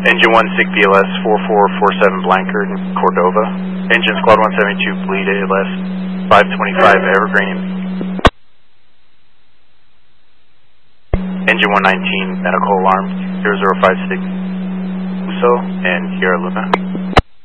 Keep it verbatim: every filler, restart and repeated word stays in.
Engine one, SIG B L S four four four seven Blankard, Cordova. Engine Squad one seventy-two, bleed A L S five twenty-five Evergreen. Engine one nineteen, medical alarm zero zero five six Uso and Sierra Luna.